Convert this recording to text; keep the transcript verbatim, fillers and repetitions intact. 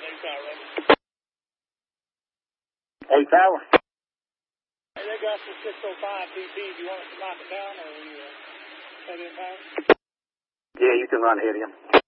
Hey, Tower. Hey, they got the six oh five P P. Do you want us to knock it down, or are we uh, head in time? Yeah, you can run ahead of him.